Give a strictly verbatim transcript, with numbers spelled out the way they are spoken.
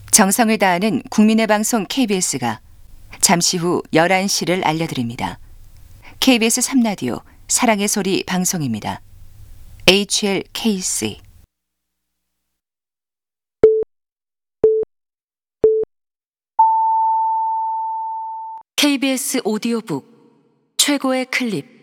정성을 다하는 국민의 방송 케이비에스가 잠시 후 열한 시를 알려드립니다. 케이비에스 삼 라디오 사랑의 소리 방송입니다. 에이치엘케이씨 케이비에스 오디오북 최고의 클립